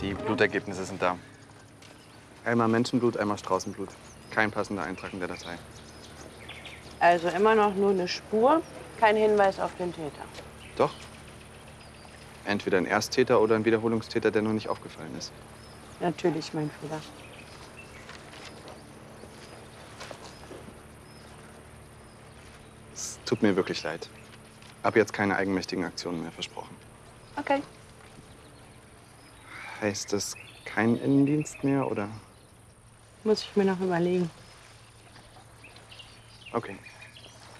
Die Blutergebnisse sind da. Einmal Menschenblut, einmal Straußenblut. Kein passender Eintrag in der Datei. Also immer noch nur eine Spur, kein Hinweis auf den Täter. Doch. Entweder ein Ersttäter oder ein Wiederholungstäter, der noch nicht aufgefallen ist. Natürlich mein Fehler. Es tut mir wirklich leid. Ab jetzt keine eigenmächtigen Aktionen mehr, versprochen. Okay. Heißt das kein Innendienst mehr, oder? Muss ich mir noch überlegen. Okay.